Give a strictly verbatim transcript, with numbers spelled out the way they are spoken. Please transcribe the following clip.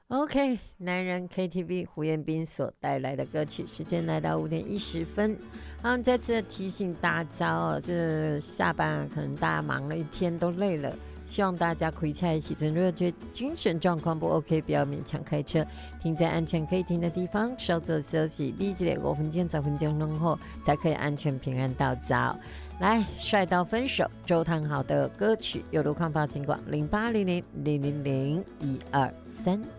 OK， 男人 K T V 胡彦斌所带来的歌曲，时间来到五点一十分。好，再次的提醒大家哦，这下班可能大家忙了一天都累了，希望大家开车一起真热，觉得精神状况不 OK， 不要勉强开车，停在安全可以停的地方，稍作休息，立即五分钟、十分钟弄后，才可以安全平安到家。来，帅到分手，周汤豪的歌曲，有路况报警广零八零零零零零一二三。